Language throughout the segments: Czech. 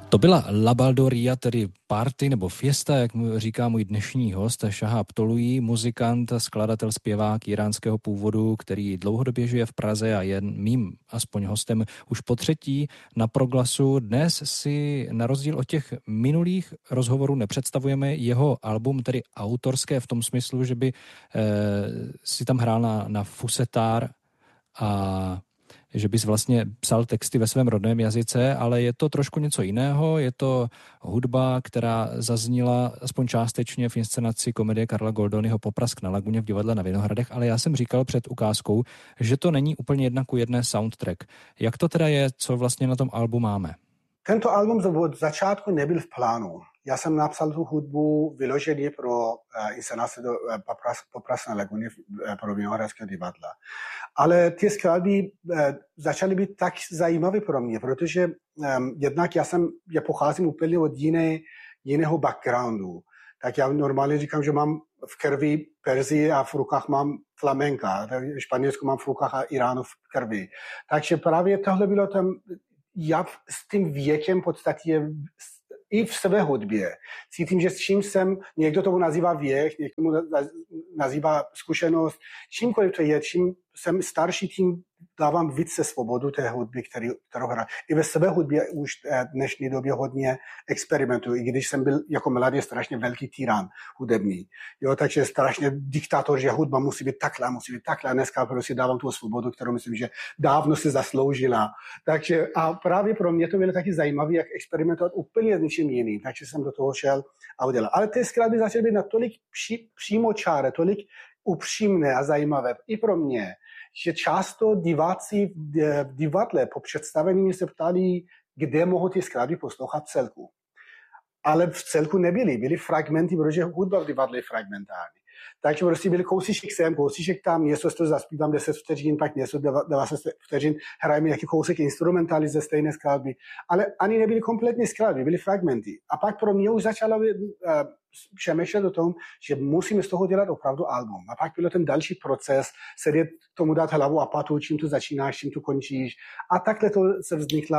To byla La Baldoria, tedy party nebo fiesta, jak mu říká můj dnešní host, Shahab Tolují, muzikant, skladatel, zpěvák iránského původu, který dlouhodobě žije v Praze a je mým aspoň hostem už po třetí na Proglasu. Dnes si na rozdíl od těch minulých rozhovorů nepředstavujeme jeho album, tedy autorské v tom smyslu, že by si tam hrál na fusetár a že bys vlastně psal texty ve svém rodném jazyce, ale je to trošku něco jiného, je to hudba, která zazněla aspoň částečně v inscenaci komedie Karla Goldonyho Poprask na laguně v divadle na Vinohradech, ale já jsem říkal před ukázkou, že to není úplně 1:1 soundtrack. Jak to teda je, co vlastně na tom albu máme? Tento album od začátku nebyl v plánu. Já jsem napsal tu hudbu vyloženě pro inscenaci do Poprask na laguně pro Vinohradské divadla. Ale ty skladby začaly být tak zajímavé pro mě, protože jednak já pocházím úplně od jiného backgroundu. Tak já normálně říkám, že mám v krvi Perzii a v rukách mám flamenka. V Španělsku mám v rukách a Iránu v krvi. Takže právě tohle bylo tam, já s tím věkem v podstatě i v své hudbě cítím, že s čím někdo tomu nazývá věk, někdo tomu nazývá zkušenost, čímkoliv to je, čím jsem starší, tím dávám více svobodu té hudby, kterou hraju. I ve své hudbě už v dnešní době hodně experimentuju, i když jsem byl jako mladý strašně velký tyran hudební. Jo, takže strašně diktátor, že hudba musí být takhle. A dneska prostě dávám tu svobodu, kterou myslím, že dávno si zasloužila. Takže a právě pro mě to bylo taky zajímavé, jak experimentovat úplně s něčím jiným. Takže jsem do toho šel a udělal. Ale ty skladby začaly být natolik přímočáré, tolik upřímné a zajímavé i pro mě, že často diváci v divadle po představení se ptali, kde mohou ty skladby poslouchat v celku. Ale v celku byly fragmenty, protože hudba v divadle je fragmentární. Takže prostě byl kousíček sem, kousíček tam, něco to zaspívám 10 vteřin, pak něco 20 vteřin, hrajeme nějaký kousek instrumentály ze stejné skladby. Ale ani nebyly kompletní skladby, byly fragmenty. A pak pro mě už začalo přemýšlet o tom, že musíme z toho dělat opravdu album. A pak byl ten další proces, sedět tomu dát hlavu a patu, čím tu začínáš, čím tu končíš. A takhle to se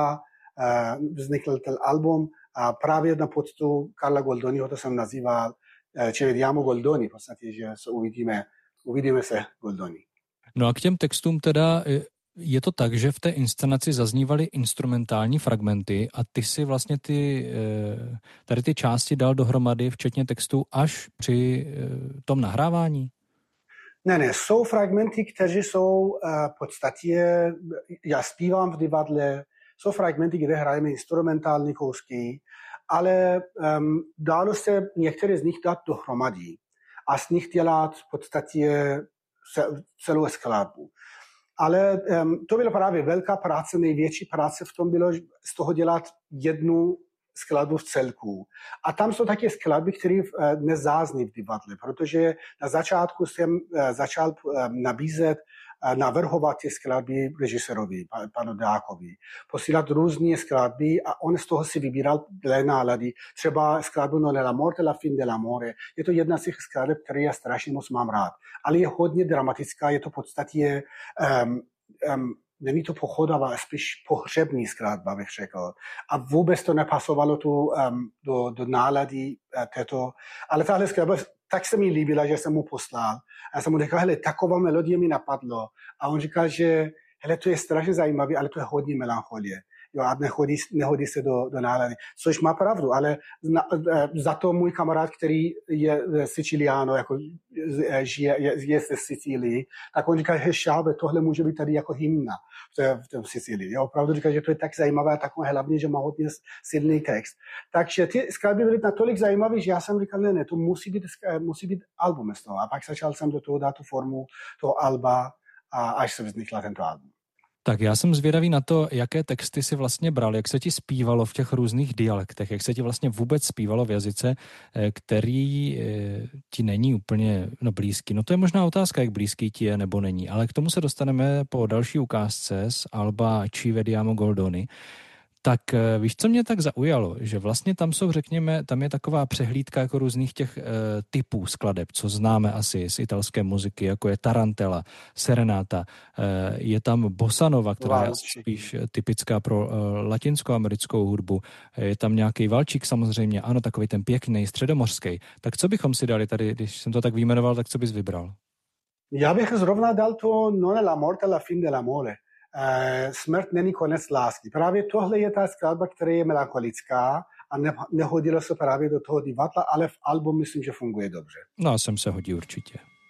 vznikl ten album. A právě na poctu Karla Goldonyho to jsem nazýval Ci vediamo Goldoni, v podstatě, že se uvidíme se Goldoni. No a k těm textům teda je to tak, že v té inscenaci zaznívaly instrumentální fragmenty a ty si vlastně tady ty části dal dohromady, včetně textů, až při tom nahrávání? Ne, jsou fragmenty, které jsou v podstatě, já zpívám v divadle, jsou fragmenty, kde hrajeme instrumentální kousky, ale dalo se některé z nich dát dohromady a z nich dělat v podstatě celou skladbu. Ale to byla právě velká práce, největší práce v tom bylo z toho dělat jednu skladbu v celku. A tam jsou také skladby, které nezázní v divadle, protože na začátku jsem začal nabízet, navrhovat ty skladby režisérovi, panu Dákovi, posílat různé skladby a on z toho si vybíral dle nálady. Třeba skladbu Non è la morte, la fin dell'amore. Je to jedna z těch skladeb, které já strašně moc mám rád. Ale je hodně dramatická, je to v podstatě není to pochodová, spíš pohřební skladba, bych řekl. A vůbec to nepasovalo do nálady této. Ale tahle skladba tak se mi líbila, že jsem mu poslal. A já jsem mu říkal, hele, taková melodie mi napadlo. A on říkal, že hele, to je strašně zajímavé, ale to je hodně melancholie. Jo, a nehodí se do nálady. Což má pravdu, ale za to můj kamarád, který je Siciliano, jako je ze Sicílii, tak on říká, že šábe, tohle může být tady jako hymna v Sicílii. Jo, opravdu říká, že to je tak zajímavé a takové hlavně, že má hodně silný text. Takže ty skladby byly natolik zajímavé, že já jsem říkal, ne, to musí být album z toho. A pak začal jsem do toho dát tu formu toho alba a až se vznikla tento album. Tak já jsem zvědavý na to, jaké texty si vlastně bral, jak se ti zpívalo v těch různých dialektech, jak se ti vlastně vůbec zpívalo v jazyce, který ti není úplně blízký. No to je možná otázka, jak blízký ti je nebo není, ale k tomu se dostaneme po další ukázce z alba Ci vediamo Goldoni. Tak víš, co mě tak zaujalo, že vlastně tam jsou, řekněme, tam je taková přehlídka jako různých těch typů skladeb, co známe asi z italské muziky, jako je tarantela, serenáta, je tam bossa nova, která je asi spíš typická pro latinskoamerickou hudbu, je tam nějaký valčík samozřejmě, ano, takový ten pěkný, středomořský. Tak co bychom si dali tady, když jsem to tak vyjmenoval, tak co bys vybral? Já bych zrovna dal to Non è la morte la fin dell'amore. Smrt není konec lásky. Právě tohle je ta skladba, která je melancholická a nehodila se právě do toho divadla, ale v albu myslím, že funguje dobře. No a sem se hodí určitě.